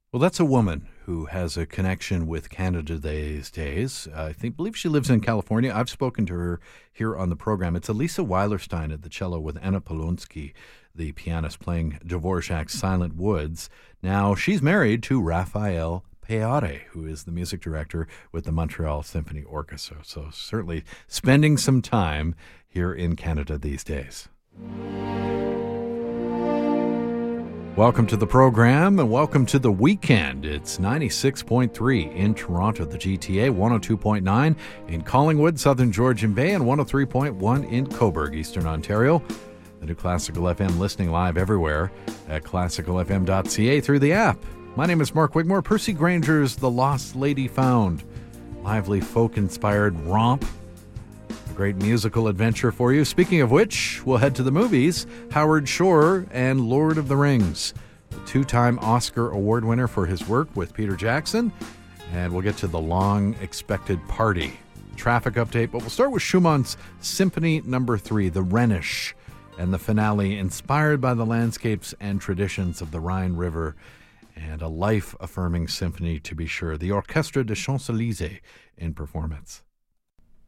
Well, that's a woman who has a connection with Canada these days. Believe she lives in California. I've spoken to her here on the program. It's Elisa Weilerstein at the cello with Anna Polonsky, the pianist playing Dvorak's Silent Woods. Now, she's married to Raphael Peare, who is the music director with the Montreal Symphony Orchestra. So certainly spending some time here in Canada these days. Welcome to the program and welcome to the weekend. It's 96.3 in Toronto, the GTA, 102.9 in Collingwood, Southern Georgian Bay, and 103.1 in Cobourg, Eastern Ontario. The new Classical FM listening live everywhere at classicalfm.ca through the app. My name is Mark Wigmore. Percy Granger's The Lost Lady Found. Lively folk-inspired romp. A great musical adventure for you. Speaking of which, we'll head to the movies. Howard Shore and Lord of the Rings. The two-time Oscar Award winner for his work with Peter Jackson. And we'll get to the long-expected party. Traffic update, but we'll start with Schumann's Symphony No. 3, the Rhenish, and the finale inspired by the landscapes and traditions of the Rhine River, and a life-affirming symphony to be sure. The Orchestre de Champs-Élysées in performance.